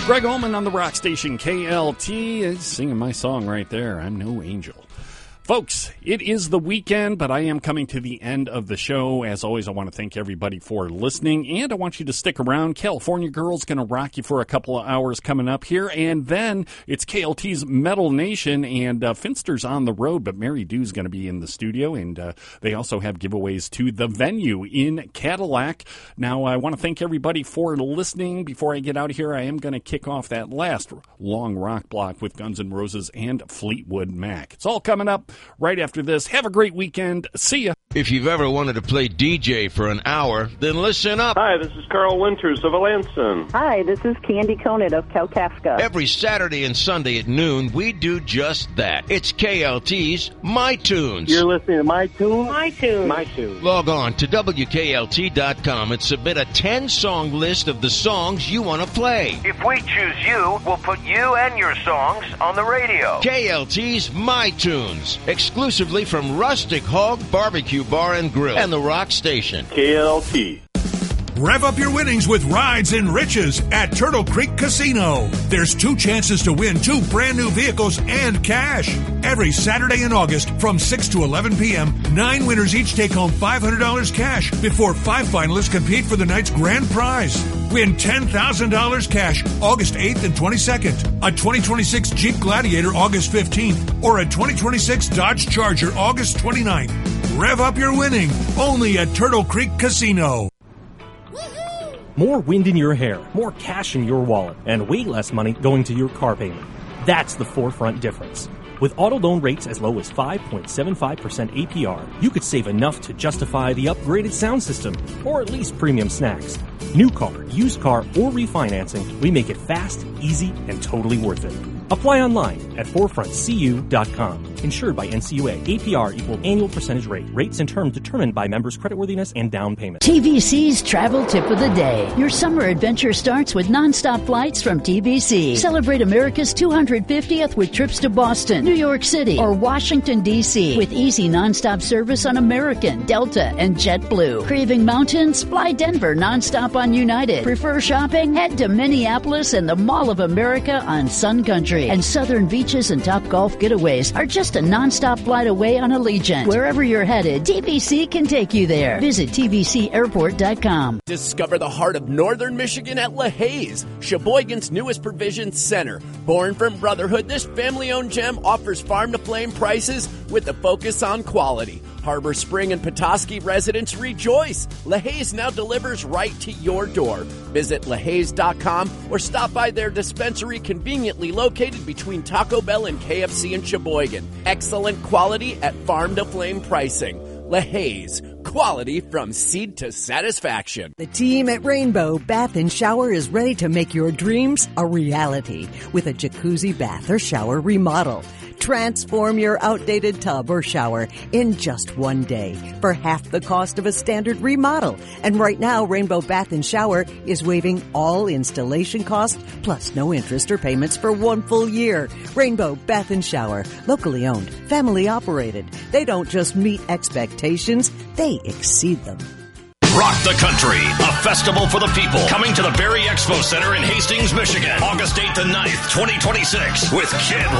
Greg Ullman on the rock station KLT is singing my song right there. I'm no angel. Folks, it is the weekend, but I am coming to the end of the show. As always, I want to thank everybody for listening, and I want you to stick around. California Girl's going to rock you for a couple of hours coming up here, and then it's KLT's Metal Nation, and Finster's on the road, but Mary Dew's going to be in the studio, and they also have giveaways to the venue in Cadillac. Now, I want to thank everybody for listening. Before I get out of here, I am going to kick off that last long rock block with Guns N' Roses and Fleetwood Mac. It's all coming up right after this. Have a great weekend. See ya. If you've ever wanted to play DJ for an hour, then listen up. Hi, this is Carl Winters of Alanson. Hi, this is Candy Conant of Kalkaska. Every Saturday and Sunday at noon, we do just that. It's KLT's My Tunes. You're listening to My Tunes? My Tunes. My Tunes. Log on to WKLT.com and submit a 10-song list of the songs you want to play. If we choose you, we'll put you and your songs on the radio. KLT's My Tunes, exclusively from Rustic Hog Barbecue Bar and Grill and the Rock Station. KLT. Rev up your winnings with Rides and Riches at Turtle Creek Casino. There's 2 chances to win 2 brand new vehicles and cash. Every Saturday in August from 6 to 11 p.m., 9 winners each take home $500 cash before 5 finalists compete for the night's grand prize. Win $10,000 cash August 8th and 22nd, a 2026 Jeep Gladiator August 15th, or a 2026 Dodge Charger August 29th. Rev up your winning only at Turtle Creek Casino. More wind in your hair, more cash in your wallet, and way less money going to your car payment. That's the Forefront difference. With auto loan rates as low as 5.75% APR, you could save enough to justify the upgraded sound system, or at least premium snacks. New car, used car, or refinancing, we make it fast, easy, and totally worth it. Apply online at forefrontcu.com. Insured by NCUA. APR equal annual percentage rate. Rates and terms determined by members' creditworthiness and down payment. TBC's Travel Tip of the Day. Your summer adventure starts with nonstop flights from TBC. Celebrate America's 250th with trips to Boston, New York City, or Washington, D.C. with easy nonstop service on American, Delta, and JetBlue. Craving mountains? Fly Denver nonstop on United. Prefer shopping? Head to Minneapolis and the Mall of America on Sun Country. And southern beaches and top golf getaways are just a nonstop flight away on Allegiant. Wherever you're headed, TBC can take you there. Visit TBCAirport.com. Discover the heart of northern Michigan at LaHaye's, Sheboygan's newest provision center. Born from brotherhood, this family-owned gem offers farm-to-flame prices with a focus on quality. Harbor Spring and Petoskey residents rejoice. LaHaye's now delivers right to your door. Visit LaHaye's.com or stop by their dispensary conveniently located between Taco Bell and KFC in Sheboygan. Excellent quality at farm-to-flame pricing. LaHaye's, quality from seed to satisfaction. The team at Rainbow Bath & Shower is ready to make your dreams a reality with a jacuzzi bath or shower remodel. Transform your outdated tub or shower in just one day for half the cost of a standard remodel. And right now, Rainbow Bath & Shower is waiving all installation costs plus no interest or payments for 1 full year. Rainbow Bath & Shower, locally owned, family operated. They don't just meet expectations, they exceed them. Rock the Country, a festival for the people, coming to the Berry Expo Center in Hastings, Michigan, August 8th and 9th, 2026, with Kid